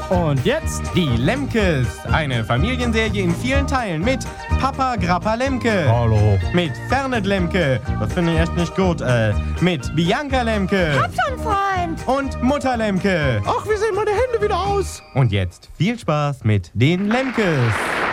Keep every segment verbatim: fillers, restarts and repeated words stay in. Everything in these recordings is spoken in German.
Und jetzt die Lemkes. Eine Familienserie in vielen Teilen mit Papa Grappa Lemke. Hallo. Mit Fernet Lemke. Das finde ich echt nicht gut. Äh, mit Bianca Lemke. Hab schon, Freund. Und Mutter Lemke. Ach, wie sehen meine Hände wieder aus? Und jetzt viel Spaß mit den Lemkes.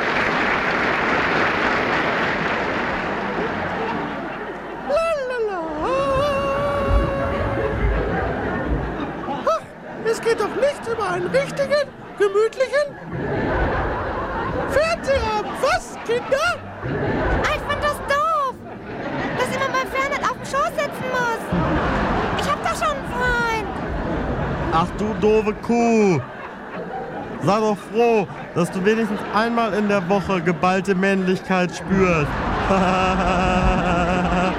Es geht doch nichts über einen richtigen, gemütlichen Fernsehabend. Was, Kinder? Ich find das doof, dass jemand beim Fernet auf dem Schoß sitzen muss. Ich hab doch schon einen Freund. Ach du doofe Kuh. Sei doch froh, dass du wenigstens einmal in der Woche geballte Männlichkeit spürst. Ach,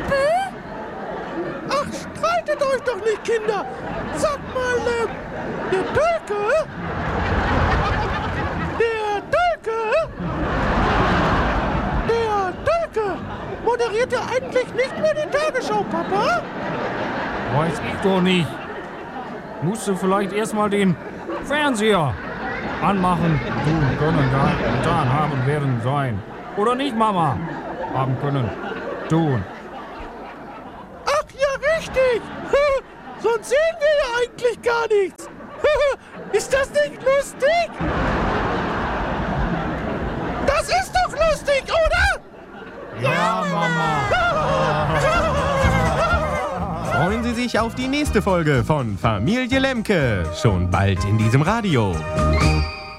streitet euch doch nicht, Kinder. Sag mal, äh, der Tölke? Der Tölke? Der Tölke moderiert ja eigentlich nicht mehr die Tagesschau, Papa? Weiß ich doch nicht. Musst du vielleicht erstmal den Fernseher anmachen, tun können, getan haben werden sein. Oder nicht, Mama? Haben können, tun. Ach ja, richtig. Sonst sehen wir ja eigentlich gar nichts. Ist das nicht lustig? Das ist doch lustig, oder? Ja, Mama. Freuen Sie sich auf die nächste Folge von Familie Lemke. Schon bald in diesem Radio.